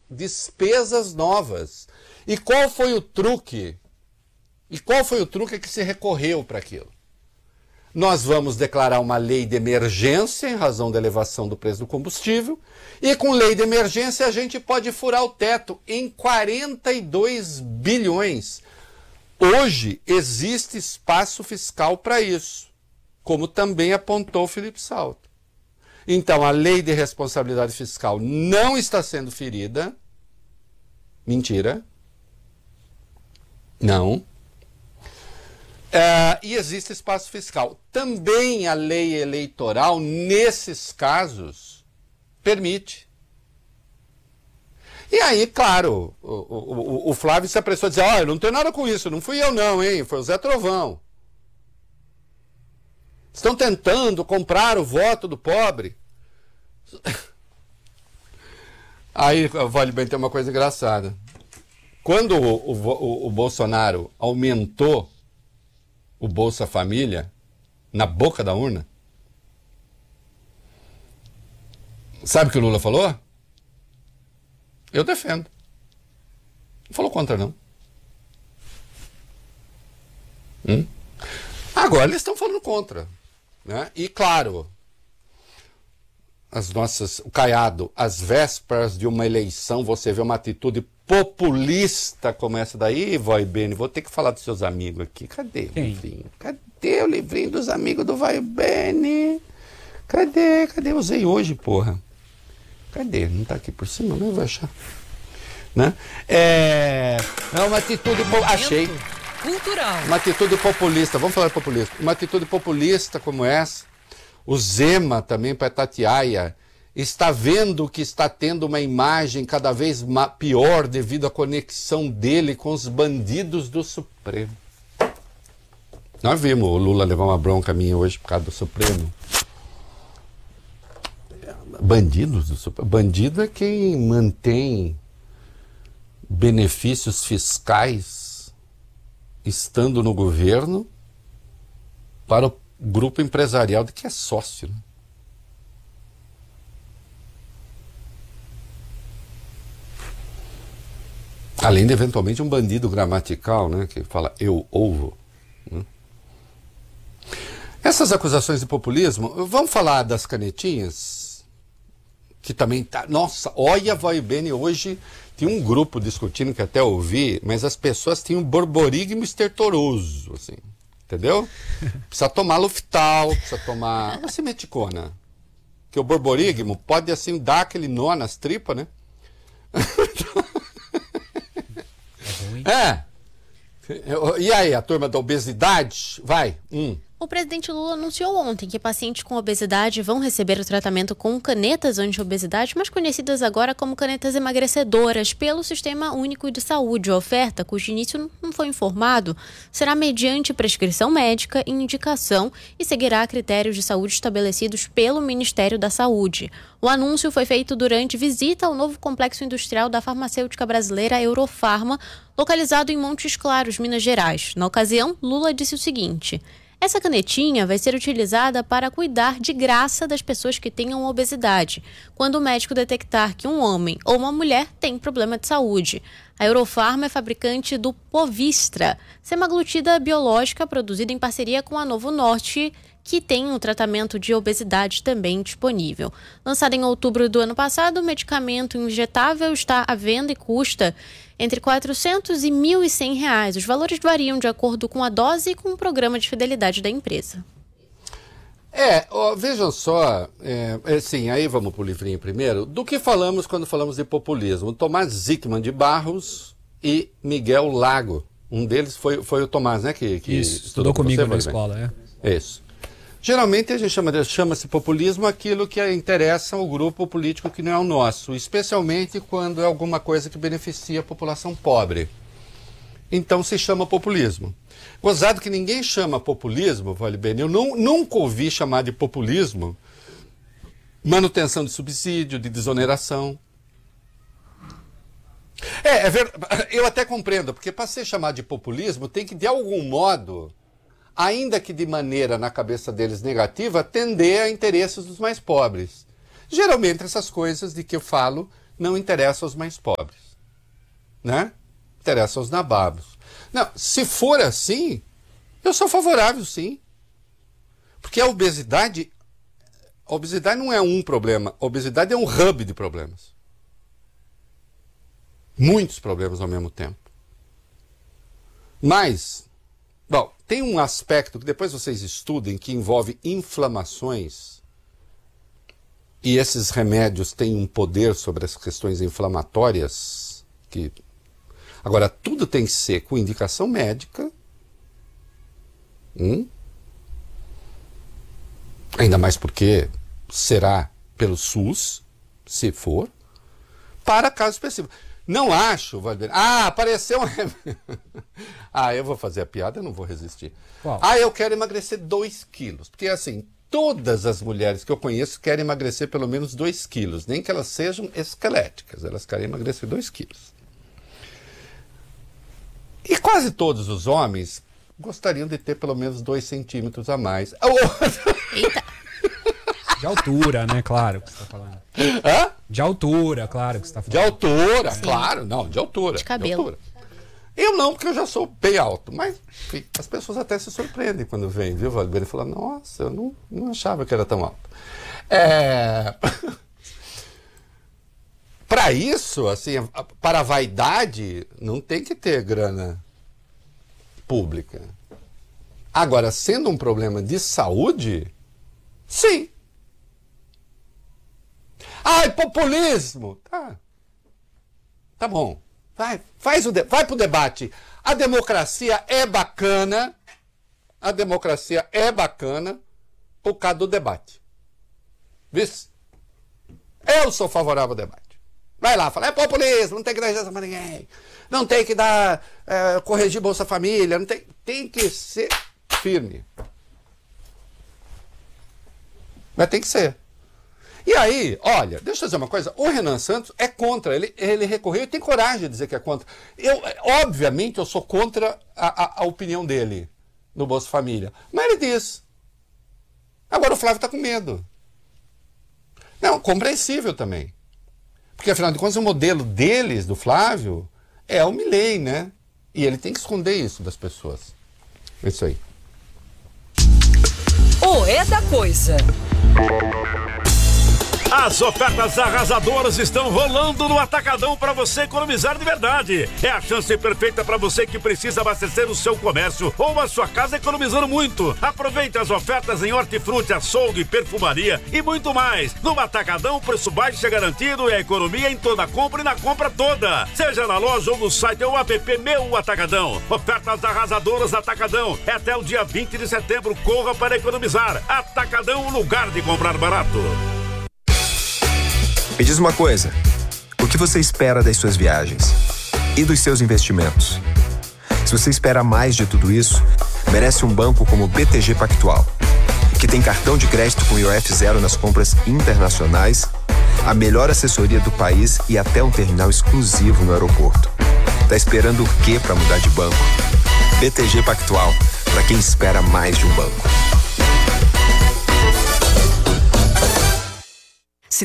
despesas novas. E qual foi o truque? E qual foi o truque que se recorreu para aquilo? Nós vamos declarar uma lei de emergência em razão da elevação do preço do combustível, e com lei de emergência a gente pode furar o teto em 42 bilhões. Hoje existe espaço fiscal para isso, como também apontou o Felipe Salto. Então a lei de responsabilidade fiscal não está sendo ferida. Mentira. Não. E existe espaço fiscal. Também a lei eleitoral, nesses casos, permite. E aí, claro, o Flávio se apressou a dizer, olha, não tem nada com isso, não fui eu não, hein? Foi o Zé Trovão. Estão tentando comprar o voto do pobre. Aí, vale bem ter uma coisa engraçada. Quando o Bolsonaro aumentou o Bolsa Família na boca da urna, sabe o que o Lula falou? Eu defendo. Não falou contra, não. Agora eles estão falando contra, né? E claro, o Caiado, às vésperas de uma eleição, você vê uma atitude populista como essa daí, Vai Bene, vou ter que falar dos seus amigos aqui. Cadê o livrinho? Cadê o livrinho dos amigos do Vai Bene? Cadê? Usei hoje, porra. Cadê? Não tá aqui por cima, não vai achar. Né? É uma atitude... Achei. Cultural. Uma atitude populista, vamos falar de populista. Uma atitude populista como essa, o Zema também, para Tatiaia, está vendo que está tendo uma imagem cada vez pior devido à conexão dele com os bandidos do Supremo. Nós vimos o Lula levar uma bronca minha hoje por causa do Supremo. Bandidos do Supremo. Bandido é quem mantém benefícios fiscais estando no governo para o grupo empresarial de que é sócio, né? Além de, eventualmente, um bandido gramatical, né, que fala eu ovo. Né? Essas acusações de populismo, vamos falar das canetinhas, que também tá... Nossa, olha, Vai Bene, hoje tinha um grupo discutindo, que até ouvi, mas as pessoas tinham borborigmo estertoroso, assim, entendeu? Precisa tomar Luftal, precisa tomar... Uma cimeticona. Que o borborigmo pode, assim, dar aquele nó nas tripas, né? E aí, a turma da obesidade? Vai. O presidente Lula anunciou ontem que pacientes com obesidade vão receber o tratamento com canetas anti-obesidade, mais conhecidas agora como canetas emagrecedoras, pelo Sistema Único de Saúde. A oferta, cujo início não foi informado, será mediante prescrição médica e indicação e seguirá critérios de saúde estabelecidos pelo Ministério da Saúde. O anúncio foi feito durante visita ao novo complexo industrial da farmacêutica brasileira Eurofarma, localizado em Montes Claros, Minas Gerais. Na ocasião, Lula disse o seguinte: essa canetinha vai ser utilizada para cuidar de graça das pessoas que tenham obesidade, quando o médico detectar que um homem ou uma mulher tem problema de saúde. A Eurofarma é fabricante do Povistra, semaglutida biológica produzida em parceria com a Novo Norte, que tem um tratamento de obesidade também disponível. Lançado em outubro do ano passado, o medicamento injetável está à venda e custa entre R$400 e R$1.100. Os valores variam de acordo com a dose e com o programa de fidelidade da empresa. Vejam só, assim, aí vamos para o livrinho primeiro. Do que falamos quando falamos de populismo? Tomás Zickman de Barros e Miguel Lago. Um deles foi o Tomás, né? Que Isso, estudou comigo na escola, Isso. Geralmente a gente chama-se populismo aquilo que interessa ao grupo político que não é o nosso, especialmente quando é alguma coisa que beneficia a população pobre. Então se chama populismo. Gozado que ninguém chama populismo, vale bem, eu nunca ouvi chamar de populismo manutenção de subsídio, de desoneração. Eu até compreendo, porque para ser chamado de populismo tem que, de algum modo, ainda que de maneira, na cabeça deles, negativa, atender a interesses dos mais pobres. Geralmente essas coisas de que eu falo não interessam aos mais pobres. né? Interessa aos nababos. Não, se for assim, eu sou favorável, sim. Porque a obesidade não é um problema, a obesidade é um hub de problemas. Muitos problemas ao mesmo tempo. Mas, bom, tem um aspecto que depois vocês estudem que envolve inflamações. E esses remédios têm um poder sobre as questões inflamatórias. Agora, tudo tem que ser com indicação médica. Ainda mais porque será pelo SUS, se for, para casos específicos. Não acho, Valdir. Apareceu um remédio. Eu vou fazer a piada, eu não vou resistir. Qual? Eu quero emagrecer 2 quilos. Porque assim, todas as mulheres que eu conheço querem emagrecer pelo menos 2 quilos. Nem que elas sejam esqueléticas, elas querem emagrecer 2 quilos. E quase todos os homens gostariam de ter pelo menos 2 centímetros a mais. Eita! De altura, né? Claro que você está falando. Hã? De altura, claro que você está falando. De altura, Sim. Claro. Não, de altura. De cabelo. De altura. Eu não, porque eu já sou bem alto. Mas, enfim, as pessoas até se surpreendem quando vêm, viu, Valdir? E falam, nossa, eu não achava que era tão alto. Para isso, assim, para a vaidade, não tem que ter grana pública. Agora, sendo um problema de saúde, sim. Populismo! Tá bom. Vai pro debate. A democracia é bacana. Por causa do debate. Viu? Eu sou favorável ao debate. Vai lá, fala, é populismo, não tem que dar injeção pra ninguém. Não tem que dar, corrigir Bolsa Família, não tem que ser firme. Mas tem que ser. E aí, olha, deixa eu dizer uma coisa, o Renan Santos é contra, ele recorreu e tem coragem de dizer que é contra. Obviamente, eu sou contra a opinião dele no Bolsa Família, mas ele diz. Agora o Flávio está com medo. Não, compreensível também. Porque, afinal de contas, o modelo deles, do Flávio, é o Milei, né? E ele tem que esconder isso das pessoas. É isso aí. É da coisa. As ofertas arrasadoras estão rolando no Atacadão para você economizar de verdade. É a chance perfeita para você que precisa abastecer o seu comércio ou a sua casa economizando muito. Aproveite as ofertas em hortifruti, açougue, perfumaria e muito mais. No Atacadão, o preço baixo é garantido e a economia em toda compra e na compra toda. Seja na loja ou no site ou app Meu Atacadão. Ofertas arrasadoras Atacadão. É até o dia 20 de setembro. Corra para economizar. Atacadão, lugar de comprar barato. Me diz uma coisa, o que você espera das suas viagens? E dos seus investimentos? Se você espera mais de tudo isso, merece um banco como o BTG Pactual, que tem cartão de crédito com IOF zero nas compras internacionais, a melhor assessoria do país e até um terminal exclusivo no aeroporto. Tá esperando o quê para mudar de banco? BTG Pactual, para quem espera mais de um banco.